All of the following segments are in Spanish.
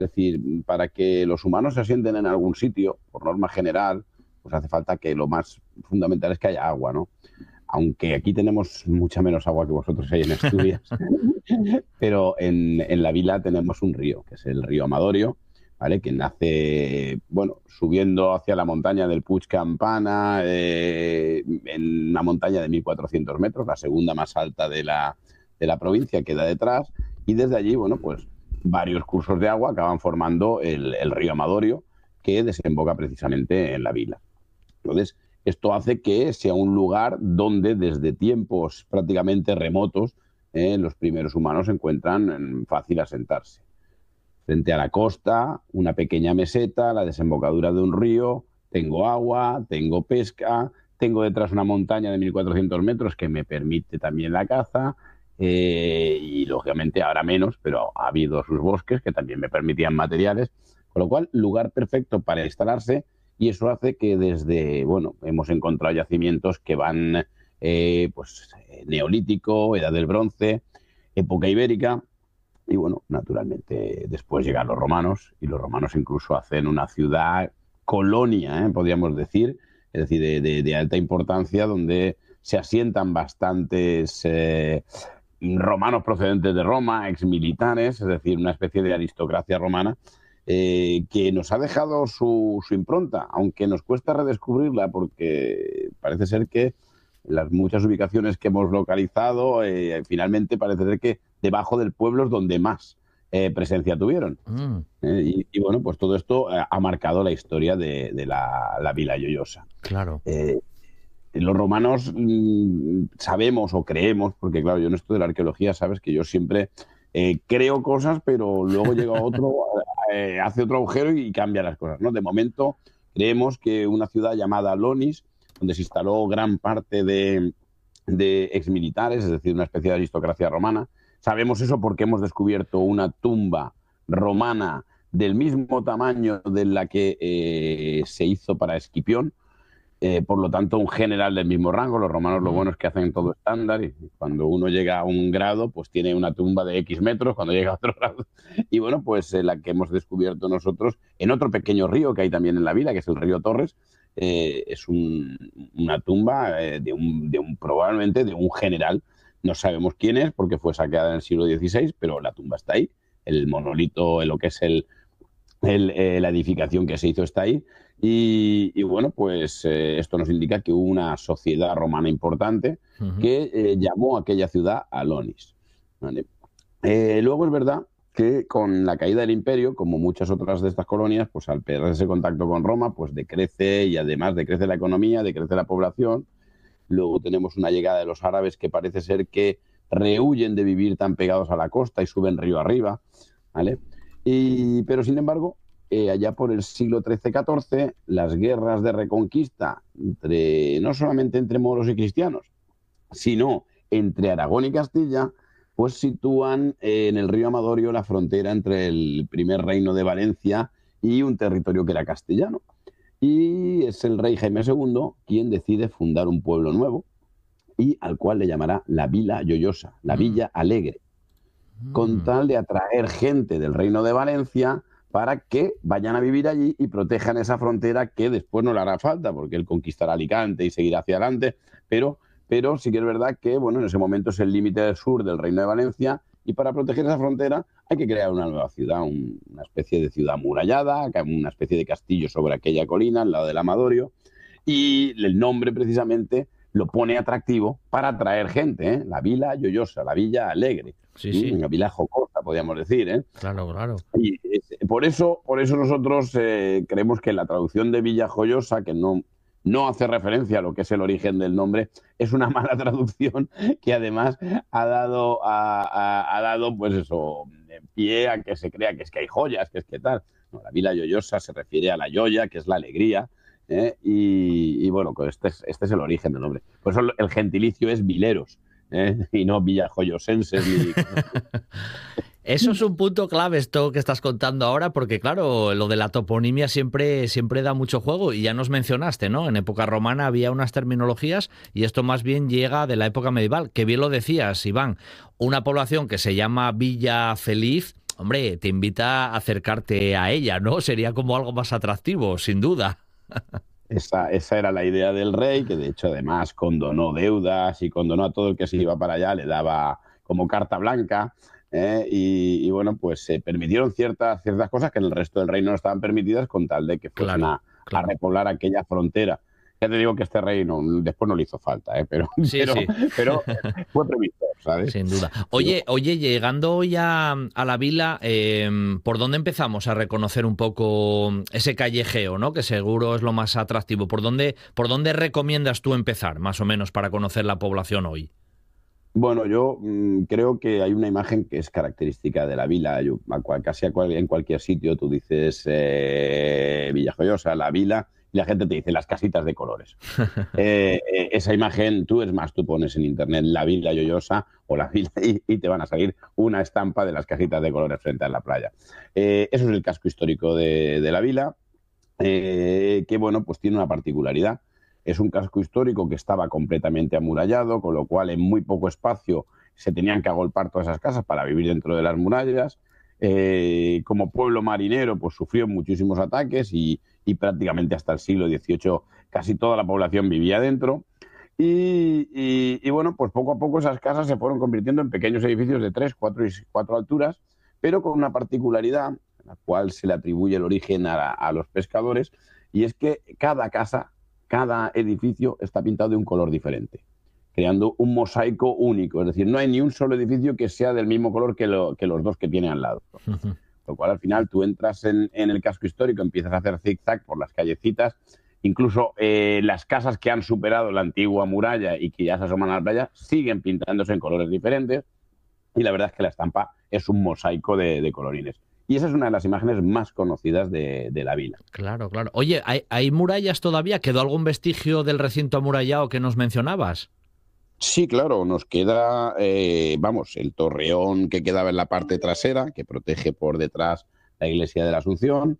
Es decir, para que los humanos se asienten en algún sitio, por norma general, pues hace falta que lo más fundamental es que haya agua, ¿no? Aunque aquí tenemos mucha menos agua que vosotros ahí en Asturias, pero en la vila tenemos un río, que es el río Amadorio, ¿vale? Que nace, bueno, subiendo hacia la montaña del Puig Campana, en una montaña de 1.400 metros, la segunda más alta de la provincia, queda detrás, y desde allí, bueno, pues varios cursos de agua acaban formando el río Amadorio, que desemboca precisamente en la vila. Entonces, esto hace que sea un lugar donde desde tiempos prácticamente remotos los primeros humanos se encuentran fácil asentarse. Frente a la costa, una pequeña meseta, la desembocadura de un río, tengo agua, tengo pesca, tengo detrás una montaña de 1.400 metros que me permite también la caza y lógicamente ahora menos, pero ha habido sus bosques que también me permitían materiales, con lo cual lugar perfecto para instalarse. Y eso hace que desde, bueno, hemos encontrado yacimientos que van, neolítico, edad del bronce, época ibérica, y bueno, naturalmente después llegan los romanos, y los romanos incluso hacen una ciudad colonia, podríamos decir, es decir, de alta importancia, donde se asientan bastantes romanos procedentes de Roma, exmilitares, es decir, una especie de aristocracia romana, que nos ha dejado su impronta, aunque nos cuesta redescubrirla porque parece ser que las muchas ubicaciones que hemos localizado, finalmente parece ser que debajo del pueblo es donde más presencia tuvieron. Bueno, pues todo esto ha marcado la historia de la Vila Joiosa. Claro. Los romanos sabemos o creemos, porque claro, yo en esto de la arqueología, sabes que yo siempre creo cosas, pero luego llega otro, hace otro agujero y cambia las cosas, ¿no? De momento creemos que una ciudad llamada Lonis, donde se instaló gran parte de exmilitares, es decir, una especie de aristocracia romana. Sabemos eso porque hemos descubierto una tumba romana del mismo tamaño de la que se hizo para Escipión, por lo tanto un general del mismo rango. Los romanos lo bueno es que hacen todo estándar y cuando uno llega a un grado pues tiene una tumba de X metros, cuando llega a otro grado. Y bueno, pues la que hemos descubierto nosotros en otro pequeño río que hay también en la vila, que es el río Torres, es una tumba probablemente de un general. No sabemos quién es porque fue saqueada en el siglo XVI, pero la tumba está ahí. El monolito, lo que es la edificación que se hizo está ahí. Y bueno, pues esto nos indica que hubo una sociedad romana importante que llamó a aquella ciudad Alonis. ¿Vale? Luego es verdad que con la caída del imperio, como muchas otras de estas colonias, pues al perder ese contacto con Roma, pues decrece, y además decrece la economía, decrece la población. Luego tenemos una llegada de los árabes que parece ser que rehuyen de vivir tan pegados a la costa y suben río arriba, ¿vale? Pero sin embargo, allá por el siglo XIII-XIV, las guerras de reconquista, no solamente entre moros y cristianos, sino entre Aragón y Castilla, pues sitúan en el río Amadorio la frontera entre el primer reino de Valencia y un territorio que era castellano. Y es el rey Jaime II quien decide fundar un pueblo nuevo y al cual le llamará la Vila Joiosa, la Villa Alegre, con tal de atraer gente del reino de Valencia para que vayan a vivir allí y protejan esa frontera que después no le hará falta, porque él conquistará Alicante y seguirá hacia adelante, pero sí que es verdad que bueno, en ese momento es el límite del sur del Reino de Valencia y para proteger esa frontera hay que crear una nueva ciudad, una especie de ciudad amurallada, una especie de castillo sobre aquella colina al lado del Amadorio, y el nombre precisamente lo pone atractivo para atraer gente, ¿eh? La Vila Joiosa, la Villa Alegre, sí. la Vila Jocosa, podríamos decir, ¿eh? Claro. Y por eso nosotros creemos que la traducción de Villa Joiosa, que no hace referencia a lo que es el origen del nombre, es una mala traducción que además ha dado pues eso, pie a que se crea que es que hay joyas, que es que tal. No, la Vila Joiosa se refiere a la joya, que es la alegría, y bueno, pues este es el origen del nombre. Por eso el gentilicio es vileros, y no villajoyosenses. Eso es un punto clave esto que estás contando ahora, porque claro, lo de la toponimia siempre da mucho juego y ya nos mencionaste, ¿no? En época romana había unas terminologías y esto más bien llega de la época medieval, que bien lo decías, Iván, una población que se llama Villa Feliz hombre, te invita a acercarte a ella, ¿no? Sería como algo más atractivo, sin duda. Esa era la idea del rey, que de hecho además condonó deudas y condonó a todo el que se iba para allá, le daba como carta blanca, y bueno, pues se permitieron ciertas cosas que en el resto del reino no estaban permitidas con tal de que fuesen Claro, a claro. repoblar aquella frontera. Ya te digo que este rey después no le hizo falta, pero, Sí, pero, sí. pero fue previsor, ¿sabes? Sin duda. Sí, Oye, llegando ya a la vila, ¿por dónde empezamos a reconocer un poco ese callejeo, ¿no? Que seguro es lo más atractivo. ¿Por dónde recomiendas tú empezar, más o menos, para conocer la población hoy? bueno, yo creo que hay una imagen que es característica de la vila. En cualquier sitio tú dices Villajoyosa, la vila, y la gente te dice las casitas de colores. Esa imagen, tú pones en internet la Vila Lloyosa o la vila y te van a salir una estampa de las cajitas de colores frente a la playa. Eso es el casco histórico de la vila, que bueno, pues tiene una particularidad. Es un casco histórico que estaba completamente amurallado, con lo cual en muy poco espacio se tenían que agolpar todas esas casas para vivir dentro de las murallas. Como pueblo marinero, pues sufrió muchísimos ataques y prácticamente hasta el siglo XVIII casi toda la población vivía dentro. Y bueno, pues poco a poco esas casas se fueron convirtiendo en pequeños edificios de 3, 4 y 4 alturas, pero con una particularidad, a la cual se le atribuye el origen a los pescadores, y es que cada casa, cada edificio está pintado de un color diferente, creando un mosaico único. Es decir, no hay ni un solo edificio que sea del mismo color que los dos que tiene al lado. Lo cual al final tú entras en el casco histórico, empiezas a hacer zigzag por las callecitas, incluso las casas que han superado la antigua muralla y que ya se asoman a la playa siguen pintándose en colores diferentes, y la verdad es que la estampa es un mosaico de colorines. Y esa es una de las imágenes más conocidas de la vila. Claro, claro. Oye, ¿hay murallas todavía? ¿Quedó algún vestigio del recinto amurallado que nos mencionabas? Sí, claro, nos queda, el torreón que quedaba en la parte trasera, que protege por detrás la iglesia de la Asunción,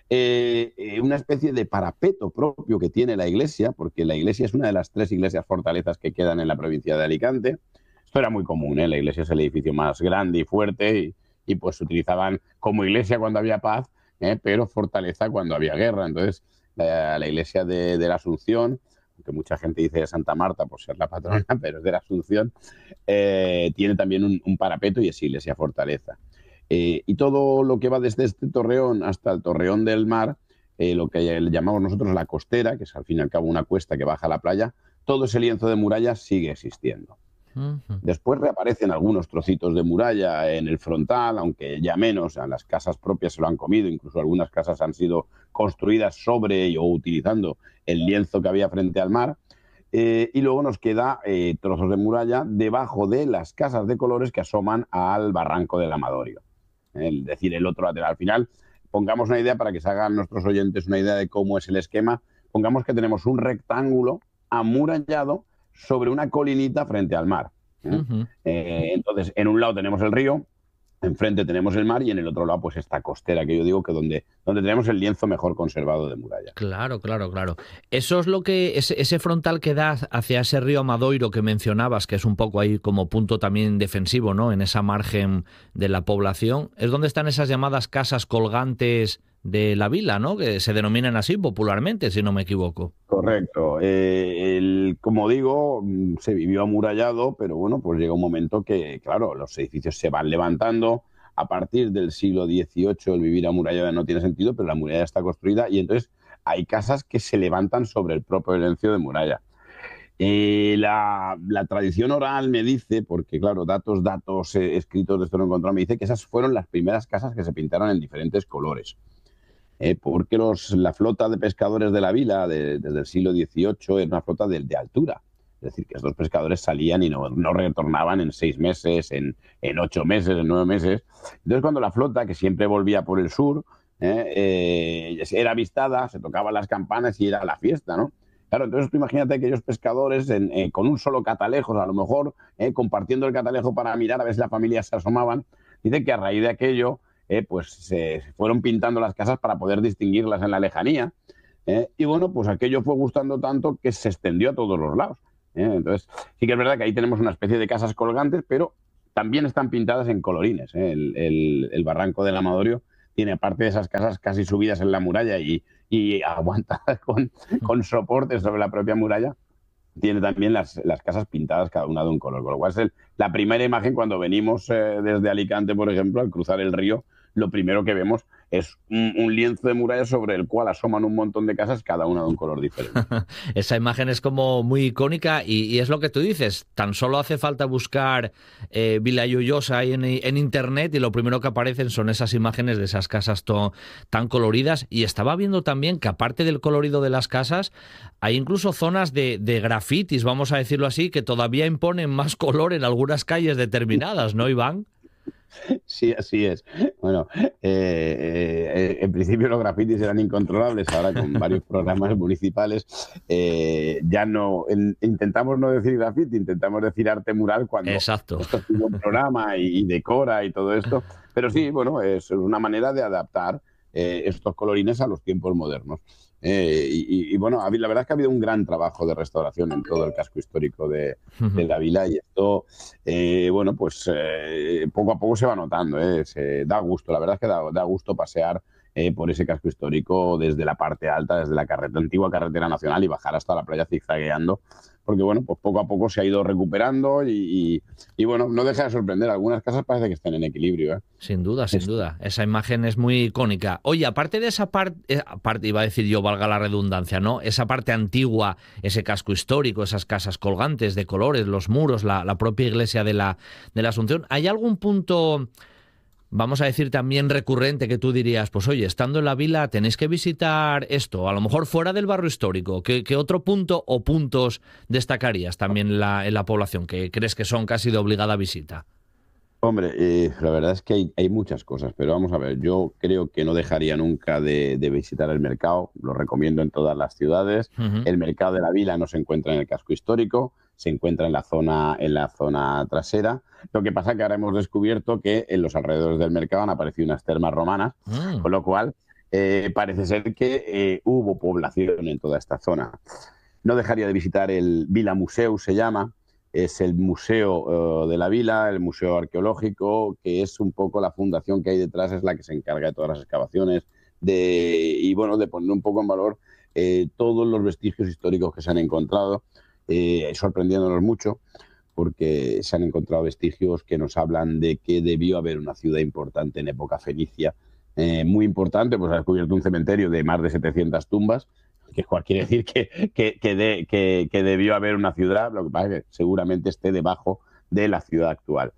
una especie de parapeto propio que tiene la iglesia, porque la iglesia es una de las 3 iglesias fortalezas que quedan en la provincia de Alicante. Esto era muy común, ¿eh? La iglesia es el edificio más grande y fuerte y pues se utilizaban como iglesia cuando había paz, pero fortaleza cuando había guerra. Entonces, la iglesia de la Asunción, que mucha gente dice de Santa Marta por ser la patrona, pero es de la Asunción, tiene también un parapeto y es iglesia fortaleza. Y todo lo que va desde este torreón hasta el torreón del mar, lo que le llamamos nosotros la costera, que es al fin y al cabo una cuesta que baja a la playa, todo ese lienzo de muralla sigue existiendo. Ujú. Después reaparecen algunos trocitos de muralla en el frontal, aunque ya menos, las casas propias se lo han comido, incluso algunas casas han sido construidas sobre o utilizando el lienzo que había frente al mar, y luego nos queda trozos de muralla debajo de las casas de colores que asoman al barranco del Amadorio, es decir, el otro lateral. Al final, pongamos una idea para que se hagan nuestros oyentes una idea de cómo es el esquema. Pongamos que tenemos un rectángulo amurallado sobre una colinita frente al mar. Ujú. Entonces, en un lado tenemos el río, enfrente tenemos el mar y en el otro lado, pues esta costera que yo digo que donde tenemos el lienzo mejor conservado de muralla. Claro, claro, claro. Eso es lo que, ese frontal que da hacia ese río Amadoiro que mencionabas, que es un poco ahí como punto también defensivo, ¿no? En esa margen de la población, es donde están esas llamadas casas colgantes de la vila, ¿no? Que se denominan así popularmente, si no me equivoco. Correcto. Como digo, se vivió amurallado, pero bueno, pues llega un momento que, claro, los edificios se van levantando. A partir del siglo XVIII el vivir amurallado no tiene sentido, pero la muralla está construida y entonces hay casas que se levantan sobre el propio herencio de muralla. La tradición oral me dice, porque claro, datos escritos de esto no he encontrado, me dice que esas fueron las primeras casas que se pintaron en diferentes colores. Porque la flota de pescadores de la vila desde el siglo XVIII era una flota de altura. Es decir, que estos pescadores salían y no retornaban en 6 meses, en 8 meses, en 9 meses. Entonces, cuando la flota, que siempre volvía por el sur, era avistada, se tocaban las campanas y era la fiesta, ¿no? Claro, entonces tú imagínate aquellos pescadores con un solo catalejo, a lo mejor compartiendo el catalejo para mirar a ver si las familias se asomaban. Dice que a raíz de aquello pues se fueron pintando las casas para poder distinguirlas en la lejanía. Y bueno, pues aquello fue gustando tanto que se extendió a todos los lados. Entonces, sí que es verdad que ahí tenemos una especie de casas colgantes, pero también están pintadas en colorines, ¿eh? El barranco del Amadorio tiene, aparte de esas casas casi subidas en la muralla y aguantadas con soportes sobre la propia muralla, tiene también las casas pintadas cada una de un color. Con lo cual es la primera imagen cuando venimos desde Alicante, por ejemplo, al cruzar el río, lo primero que vemos es un lienzo de muralla sobre el cual asoman un montón de casas, cada una de un color diferente. Esa imagen es como muy icónica y es lo que tú dices, tan solo hace falta buscar Vila Joiosa ahí en internet y lo primero que aparecen son esas imágenes de esas casas tan coloridas. Y estaba viendo también que aparte del colorido de las casas, hay incluso zonas de grafitis, vamos a decirlo así, que todavía imponen más color en algunas calles determinadas, ¿no, Iván? Sí, así es. Bueno, en principio los grafitis eran incontrolables, ahora con varios programas municipales ya no, intentamos no decir grafiti, intentamos decir arte mural cuando Exacto. esto es un programa y decora y todo esto, pero sí, bueno, es una manera de adaptar estos colorines a los tiempos modernos. Bueno, la verdad es que ha habido un gran trabajo de restauración en todo el casco histórico de la vila y esto, bueno, pues poco a poco se va notando, se da gusto, la verdad es que da gusto pasear por ese casco histórico desde la parte alta, desde la antigua carretera nacional y bajar hasta la playa zigzagueando, porque bueno, pues poco a poco se ha ido recuperando y bueno, no deja de sorprender, algunas casas parece que estén en equilibrio. Sin duda, sin duda. Esa imagen es muy icónica. Oye, aparte de esa parte, iba a decir yo, valga la redundancia, ¿no? Esa parte antigua, ese casco histórico, esas casas colgantes de colores, los muros, la propia iglesia de la Asunción, ¿hay algún punto, vamos a decir, también recurrente que tú dirías, pues oye, estando en la vila tenéis que visitar esto, a lo mejor fuera del barrio histórico? ¿Qué otro punto o puntos destacarías también en la población que crees que son casi de obligada visita? Hombre, la verdad es que hay muchas cosas, pero vamos a ver, yo creo que no dejaría nunca de visitar el mercado, lo recomiendo en todas las ciudades. Uh-huh. El mercado de la vila no se encuentra en el casco histórico, se encuentra en la zona trasera. Lo que pasa es que ahora hemos descubierto que en los alrededores del mercado han aparecido unas termas romanas, con lo cual parece ser que hubo población en toda esta zona. No dejaría de visitar el Vila Museu, se llama. Es el museo de la vila, el museo arqueológico, que es un poco la fundación que hay detrás, es la que se encarga de todas las excavaciones y bueno, de poner un poco en valor todos los vestigios históricos que se han encontrado, sorprendiéndonos mucho, porque se han encontrado vestigios que nos hablan de que debió haber una ciudad importante en época fenicia, muy importante, pues ha descubierto un cementerio de más de 700 tumbas, que quiere decir que debió haber una ciudad, lo que pasa es que seguramente esté debajo de la ciudad actual.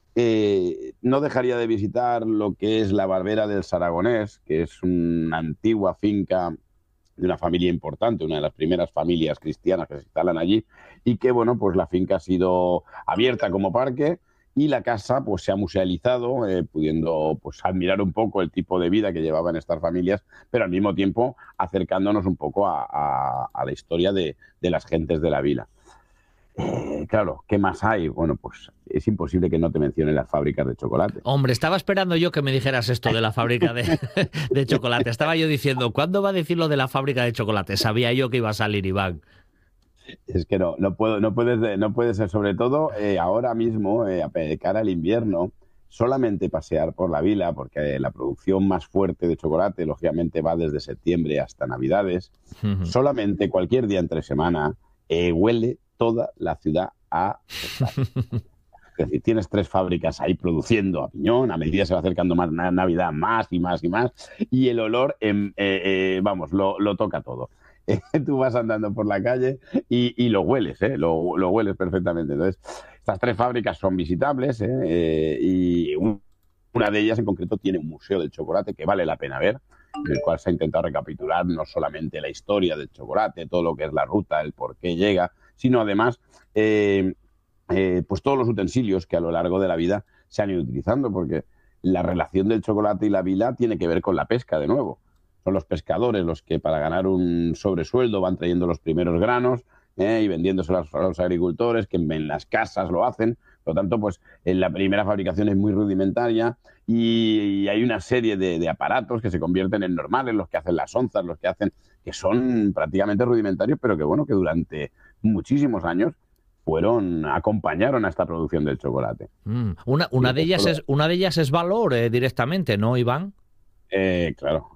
No dejaría de visitar lo que es la Barbera del Saragonés, que es una antigua finca de una familia importante, una de las primeras familias cristianas que se instalan allí, y que, bueno, pues la finca ha sido abierta como parque y la casa pues se ha musealizado, pudiendo pues admirar un poco el tipo de vida que llevaban estas familias, pero al mismo tiempo acercándonos un poco a la historia de las gentes de la vila. Claro, ¿qué más hay? Bueno, pues es imposible que no te mencione las fábricas de chocolate. Hombre, estaba esperando yo que me dijeras esto de la fábrica de chocolate. Estaba yo diciendo, ¿cuándo va a decir lo de la fábrica de chocolate? Sabía yo que iba a salir, Iván. Es que no puede ser, sobre todo ahora mismo, de cara al invierno, solamente pasear por la vila, porque la producción más fuerte de chocolate, lógicamente, va desde septiembre hasta Navidades. Uh-huh. Solamente cualquier día entre semana huele toda la ciudad a chocolate. Es decir, tienes 3 fábricas ahí produciendo a piñón, a medida se va acercando más Navidad, más y más y más, y el olor, vamos, lo toca todo. Tú vas andando por la calle y lo hueles, lo hueles perfectamente. Entonces, estas 3 fábricas son visitables y una de ellas en concreto tiene un museo del chocolate que vale la pena ver, en el cual se ha intentado recapitular no solamente la historia del chocolate, todo lo que es la ruta, el por qué llega, sino además pues todos los utensilios que a lo largo de la vida se han ido utilizando, porque la relación del chocolate y la vila tiene que ver con la pesca de nuevo. Son los pescadores los que para ganar un sobresueldo van trayendo los primeros granos y vendiéndoselos a los agricultores, que en las casas lo hacen. Por lo tanto, pues en la primera fabricación es muy rudimentaria y hay una serie de aparatos que se convierten en normales, los que hacen las onzas, que son prácticamente rudimentarios, pero que bueno, que durante muchísimos años acompañaron a esta producción del chocolate. Una de ellas es Valor directamente, ¿no, Iván? Claro,